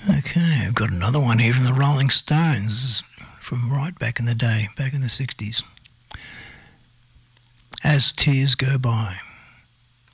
Okay, I've got another one here from the Rolling Stones, from right back in the day, back in the 60s. As Tears Go By.